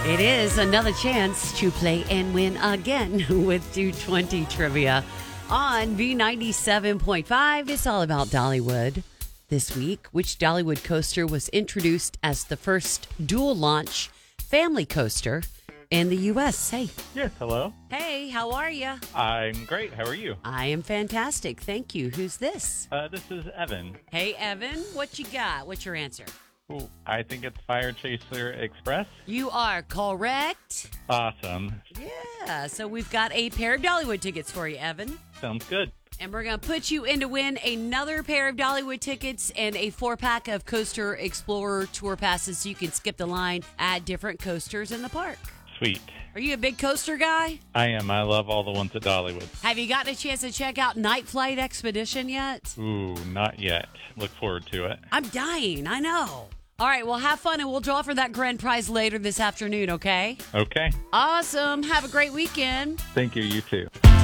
It is another chance to play and win again with 220 Trivia on B97.5. It's all about Dollywood this week. Which Dollywood coaster was introduced as the first dual launch family coaster in the U.S.? Hey. Yes, hello. Hey, how are you? I'm great. How are you? I am fantastic. Thank you. Who's this? This is Evan. Hey, Evan. What you got? What's your answer? Ooh, I think it's Fire Chaser Express. You are correct. Awesome. Yeah, so we've got a pair of Dollywood tickets for you, Evan. Sounds good. And we're going to put you in to win another pair of Dollywood tickets and a 4-pack of Coaster Explorer tour passes so you can skip the line at different coasters in the park. Sweet. Are you a big coaster guy? I am. I love all the ones at Dollywood. Have you gotten a chance to check out Night Flight Expedition yet? Ooh, not yet. Look forward to it. I'm dying. I know. All right, well, have fun, and we'll draw for that grand prize later this afternoon, okay? Okay. Awesome. Have a great weekend. Thank you. You too.